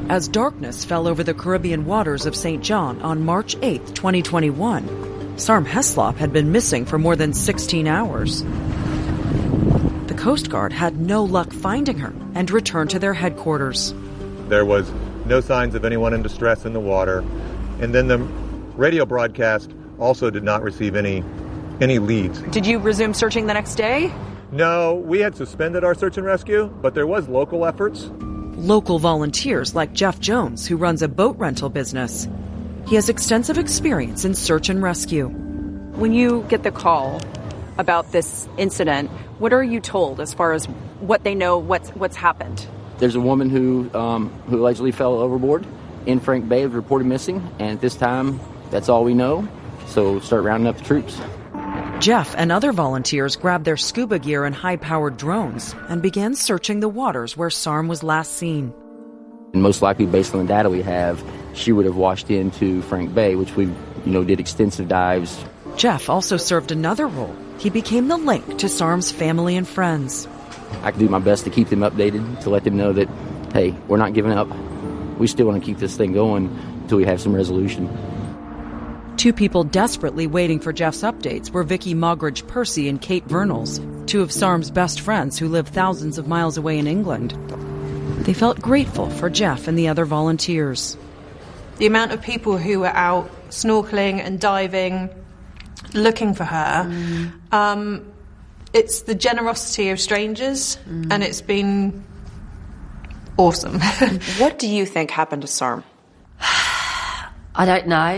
as darkness fell over the Caribbean waters of St. John on March 8, 2021. Sarm Heslop had been missing for more than 16 hours. The Coast Guard had no luck finding her and returned to their headquarters. There was no signs of anyone in distress in the water, and then the radio broadcast also did not receive any leads. Did you resume searching the next day? No, we had suspended our search and rescue, but there was local efforts. Local volunteers like Jeff Jones, who runs a boat rental business. He has extensive experience in search and rescue. When you get the call about this incident, what are you told as far as what they know, what's happened? There's a woman who allegedly fell overboard in Frank Bay, was reported missing, and at this time, that's all we know. So start rounding up the troops. Jeff and other volunteers grabbed their scuba gear and high-powered drones and began searching the waters where Sarm was last seen. And most likely, based on the data we have, she would have washed into Frank Bay, which we, did extensive dives. Jeff also served another role. He became the link to Sarm's family and friends. I can do my best to keep them updated, to let them know that, hey, we're not giving up. We still want to keep this thing going until we have some resolution. Two people desperately waiting for Jeff's updates were Vicky Mogridge Percy and Kate Vernals, two of Sarm's best friends who live thousands of miles away in England. They felt grateful for Jeff and the other volunteers. The amount of people who were out snorkeling and diving, looking for her, it's the generosity of strangers, and it's been awesome. What do you think happened to Sarm? I don't know.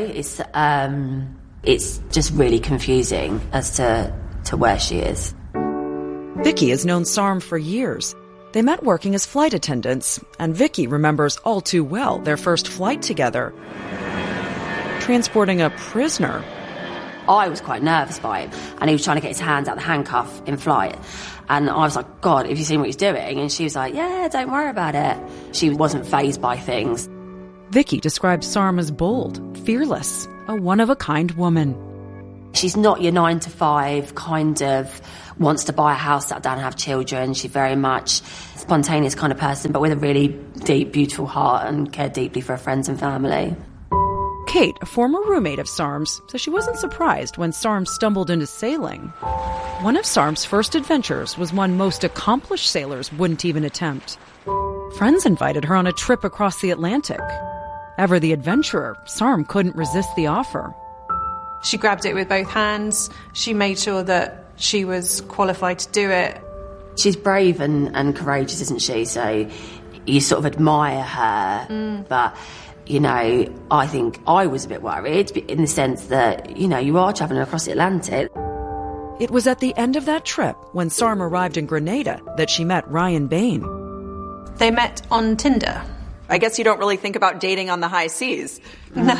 It's just really confusing as to where she is. Vicky has known Sarm for years. They met working as flight attendants, and Vicky remembers all too well their first flight together. Transporting a prisoner. I was quite nervous by him, and he was trying to get his hands out the handcuff in flight. And I was like, God, have you seen what he's doing? And she was like, yeah, don't worry about it. She wasn't fazed by things. Vicky describes Sarm as bold, fearless, a one-of-a-kind woman. She's not your 9-to-5 kind of wants to buy a house, settle down and have children. She's very much a spontaneous kind of person, but with a really deep, beautiful heart and cared deeply for her friends and family. Kate, a former roommate of Sarm's, says she wasn't surprised when Sarm stumbled into sailing. One of Sarm's first adventures was one most accomplished sailors wouldn't even attempt. Friends invited her on a trip across the Atlantic. Ever the adventurer, Sarm couldn't resist the offer. She grabbed it with both hands. She made sure that she was qualified to do it. She's brave and courageous, isn't she? So you sort of admire her. But, I think I was a bit worried in the sense that, you are travelling across the Atlantic. It was at the end of that trip, when Sarm arrived in Grenada, that she met Ryan Bain. They met on Tinder. I guess you don't really think about dating on the high seas. No,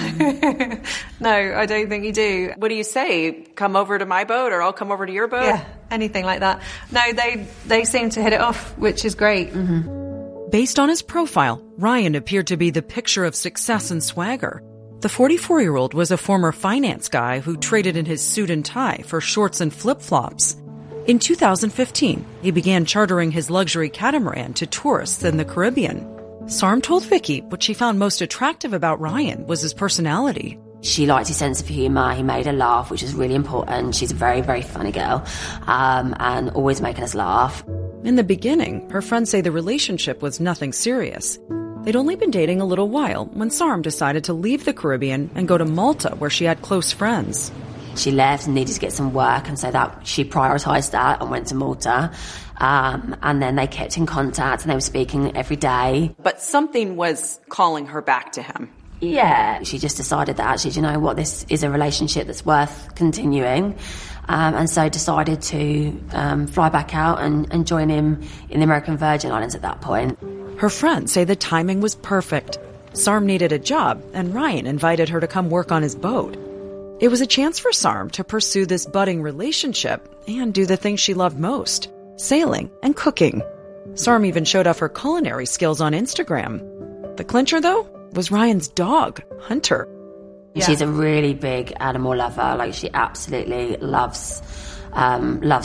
I don't think you do. What do you say? Come over to my boat or I'll come over to your boat? Yeah, anything like that. No, they seem to hit it off, which is great. Based on his profile, Ryan appeared to be the picture of success and swagger. The 44-year-old was a former finance guy who traded in his suit and tie for shorts and flip-flops. In 2015, he began chartering his luxury catamaran to tourists in the Caribbean. Sarm told Vicky what she found most attractive about Ryan was his personality. She liked his sense of humour. He made her laugh, which is really important. She's a very, very funny girl, and always making us laugh. In the beginning, her friends say the relationship was nothing serious. They'd only been dating a little while when Sarm decided to leave the Caribbean and go to Malta, where she had close friends. She left and needed to get some work, and so that she prioritised that and went to Malta. And then they kept in contact and they were speaking every day. But something was calling her back to him. Yeah, she just decided that actually, do you know what, this is a relationship that's worth continuing. And so decided to fly back out and join him in the American Virgin Islands at that point. Her friends say the timing was perfect. Sarm needed a job, and Ryan invited her to come work on his boat. It was a chance for Sarm to pursue this budding relationship and do the things she loved most, sailing and cooking. Sarm even showed off her culinary skills on Instagram. The clincher, though, was Ryan's dog, Hunter. Yeah. She's a really big animal lover. Like, she absolutely loves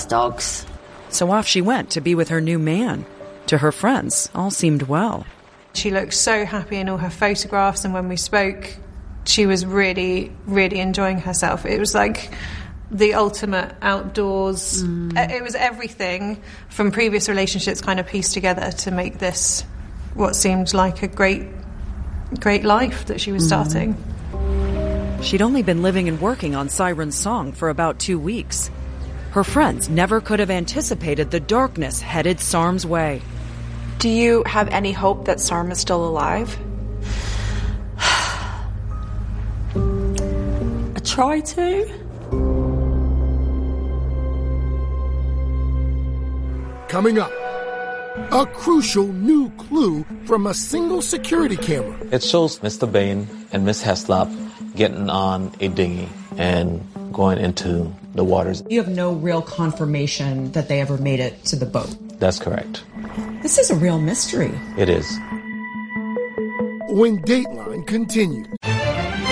dogs. So off she went to be with her new man. To her friends, all seemed well. She looked so happy in all her photographs, and when we spoke, she was really, really enjoying herself. It was like the ultimate outdoors. It was everything from previous relationships kind of pieced together to make this what seemed like a great life that she was starting. She'd only been living and working on Siren's song for about 2 weeks. Her friends never could have anticipated the darkness headed Sarm's way. Do you have any hope that Sarm is still alive? I try to. Coming up, a crucial new clue from a single security camera. It shows Mr. Bain and Miss Heslop getting on a dinghy and going into the waters. You have no real confirmation that they ever made it to the boat. That's correct. This is a real mystery. It is. When Dateline continues.